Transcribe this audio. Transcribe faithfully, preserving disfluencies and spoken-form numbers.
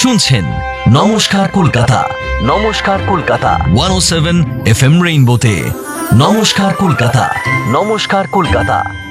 শুনছেন নমস্কার কলকাতা, নমস্কার কলকাতা একশো সাত এফ এম রেইনবোতে। নমস্কার কলকাতা, নমস্কার কলকাতা।